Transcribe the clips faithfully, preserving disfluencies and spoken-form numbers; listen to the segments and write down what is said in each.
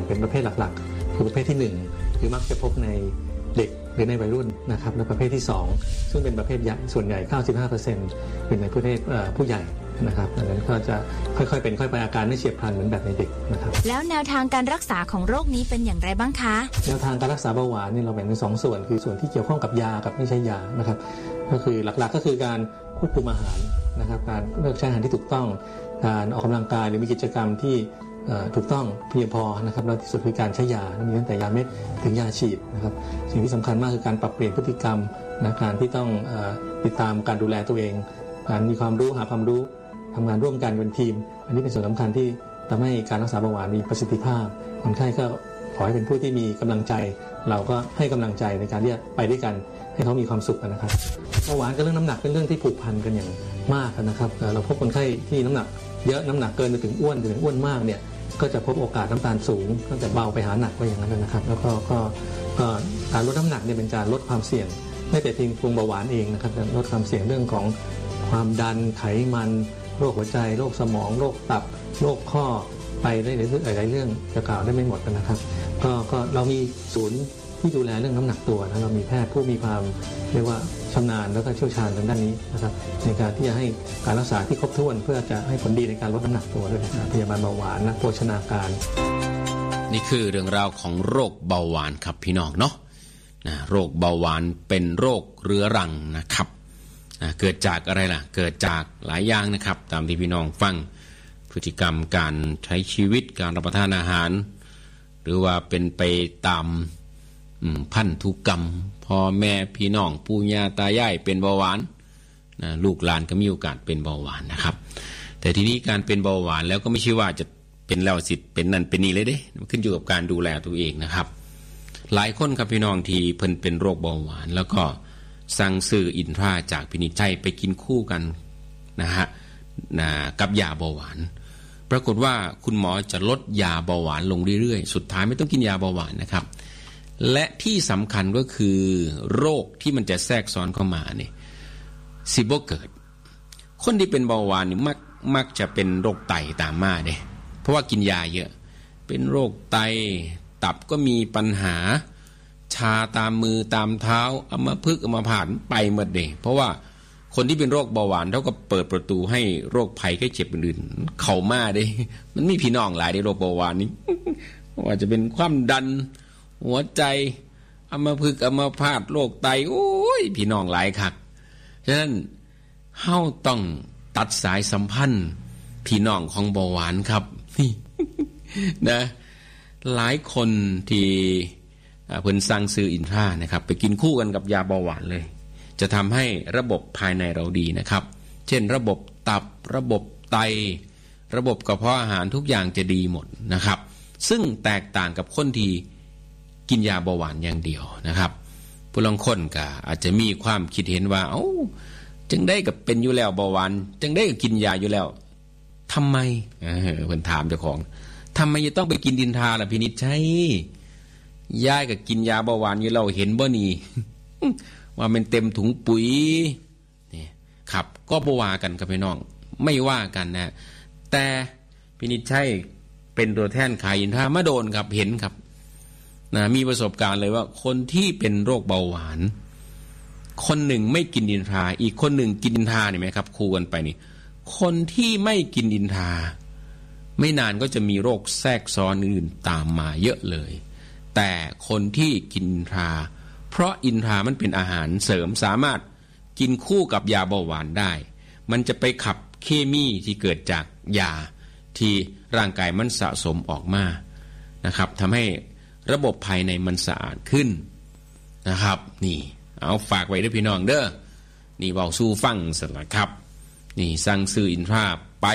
เป็นประเภทหลักๆคือประเภทที่หนึ่งคือมักจะพบในเด็กหรือในวัยรุ่นนะครับและประเภทที่สองซึ่งเป็นประเภทใหญ่ส่วนใหญ่ เก้าสิบห้าเปอร์เซ็นต์ เป็นในประเภทผู้ใหญ่นะครับดังนั้นก็จะค่อยๆเป็นค่อยไปอาการไม่เฉียบพลันเหมือนแบบในเด็กนะครับแล้วแนวทางการรักษาของโรคนี้เป็นอย่างไรบ้างคะแนวทางการรักษาเบาหวานนี่เราแบ่งเป็นสองส่วนคือส่วนที่เกี่ยวข้องกับยากับไม่ใช่ยานะครับก็คือหลักๆก็คือการควบคุมอาหารนะครับการเลือกใช้อาหารที่ถูกต้องการออกกำลังกายหรือมีกิจกรรมที่ถูกต้องเพียงพอนะครับแล้วที่สุดคือการใช้ยามีตั้งแต่ยาเม็ดถึงยาฉีดนะครับสิ่งที่สำคัญมากคือการปรับเปลี่ยนพฤติกรรมนะการที่ต้องติดตามการดูแลตัวเองการมีความรู้หาความรู้ทำงานร่วมกันเป็นทีมอันนี้เป็นส่วนสำคัญที่ทำให้การรักษาเบาหวานมีประสิทธิภาพคนไข้ก็ขอให้เป็นผู้ที่มีกำลังใจเราก็ให้กำลังใจในการที่จะไปด้วยกันให้เขามีความสุขกันนะครับเบาหวานกับเรื่องน้ำหนักเป็นเรื่องที่ผูกพันกันอย่างมากนะครับเราพบคนไข้ที่น้ำหนักเยอะน้ำหนักเกินไปถึงอ้วนถึงอ้วนมากเนี่ยก็จะพบโอกาสน้ำตาลสูงตั้งแต่เบาไปหาหนักก็อย่างนั้นนะครับแล้วก็ก็ก็การลดน้ำหนักเนี่ยเป็นการลดความเสี่ยงไม่แต่เพียงปรุงเบาหวานเองนะครับลดความเสี่ยงเรื่องของความดันไขมันโรคหัวใจโรคสมองโรคตับโรคข้อไปได้หลายเรื่องจะกล่าวได้ไม่หมดนะครับก็ก็เรามีศูนย์ที่ดูแลเรื่องน้ำหนักตัวนะเรามีแพทย์ผู้มีความเรียกว่าชำนาญแล้วก็เชี่ยวชาญทางด้านนี้นะครับในการที่จะให้การรักษาที่ครบถ้วนเพื่อจะให้ผลดีในการลดน้ำหนักตัวด้วยนะครับพยาบาลเบาหวานนักโภชนาการนี่คือเรื่องราวของโรคเบาหวานครับพี่น้องเนาะนะโรคเบาหวานเป็นโรคเรื้อรังนะครับนะเกิดจากอะไรล่ะเกิดจากหลายอย่างนะครับตามที่พี่น้องฟังพฤติกรรมการใช้ชีวิตการรับประทานอาหารหรือว่าเป็นไปตามพันธุกรรมพ่อแม่พี่น้องปู่ย่าตายายเป็นเบาหวานนะลูกหลานก็มีโอกาสเป็นเบาหวานนะครับแต่ทีนี้การเป็นเบาหวานแล้วก็ไม่ใช่ว่าจะเป็นแล้วสิเป็นนั่นเป็นนี่เลยเด้ขึ้นอยู่กับการดูแลตัวเองนะครับหลายคนครับพี่น้องที่เพิ่นเป็นโรคเบาหวานแล้วก็สั่งซื้ออินทราจากพินิจฉัยไปกินคู่กันนะฮะนะกับยาเบาหวานปรากฏว่าคุณหมอจะลดยาเบาหวานลงเรื่อยๆสุดท้ายไม่ต้องกินยาเบาหวานนะครับและที่สำคัญก็คือโรคที่มันจะแทรกซ้อนเข้ามาเนี่ยสิบ่เกิดคนที่เป็นเบาหวานนี่มักมักจะเป็นโรคไตตามมาเด้เพราะว่ากินยาเยอะเป็นโรคไตตับก็มีปัญหาชาตามมือตามเท้าอัมพฤกษ์อัมพาตไปหมดเด้เพราะว่าคนที่เป็นโรคเบาหวานเท่ากับเปิดประตูให้โรคภัยไข้เจ็บอื่นๆเข้ามาเด้มันมีพี่น้องหลายในโรคเบาหวานนี้ว่าจะเป็นความดันหัวใจอัมพฤกษ์อัมพาตโรคไตโอ้ยพี่น้องหลายคักฉะนั้นเฮาต้องตัดสายสัมพันธ์พี่น้องของเบาหวานครับนี่นะหลายคนที่เพิ่นสั่งซื้ออินทรานะครับไปกินคู่กันกับยาเบาหวานเลยจะทำให้ระบบภายในเราดีนะครับเช่นระบบตับระบบไตระบบกระเพาะอาหารทุกอย่างจะดีหมดนะครับซึ่งแตกต่างกับคนที่กินยาเบาหวานอย่างเดียวนะครับผู้ลางคนก็อาจจะมีความคิดเห็นว่าเอ้าจึงได้กับเป็นอยู่แล้วเบาหวานจึงได้กับกินยาอยู่แล้วทำไมเออเพิ่นถามเจ้าของทำไมจะต้องไปกินดินทาล่ะพินิจใช่ยายกับกินยาเบาหวานอยู่เราเห็นบ่นี่ ว่ามันเต็มถุงปุ๋ยนี่ครับก็บ่ว่ากันครับพี่น้องไม่ว่ากันนะแต่พินิจใช่เป็นตัวแทนขายอินทรามาโดนครับเห็นครับนะมีประสบการณ์เลยว่าคนที่เป็นโรคเบาหวานคนหนึ่งไม่กินอินทราอีกคนหนึ่งกินอินทรานี่ไหมครับคู่กันไปนี่คนที่ไม่กินอินทราไม่นานก็จะมีโรคแทรกซ้อนอื่นตามมาเยอะเลยแต่คนที่กินอินทราเพราะอินทรามันเป็นอาหารเสริมสามารถกินคู่กับยาเบาหวานได้มันจะไปขับเคมีที่เกิดจากยาที่ร่างกายมันสะสมออกมานะครับทำให้ระบบภายในมันสะอาดขึ้นนะครับนี่เอาฝากไว้ด้วยพี่น้องเด้อนี่เว้าสู่ฟังสักละครับนี่สั่งซื้ออินทราไป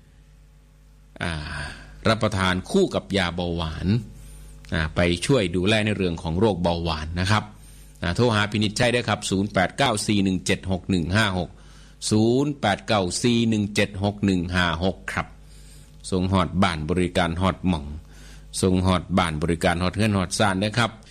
รับประทานคู่กับยาเบาหวานไปช่วยดูแลในเรื่องของโรคเบาหวานนะครับโทรหาพินิจใช่ได้ครับศูนย์ แปด เก้า สี่ หนึ่ง เจ็ด หก หนึ่ง ห้า หก ศูนย์ แปด เก้า สี่ หนึ่ง เจ็ด หก หนึ่ง ห้า หกครับส่งฮอดบ้านบริการฮอดหม่องส่งฮอดบ้านบริการฮอดเฮือนฮอดซ่านนะครับ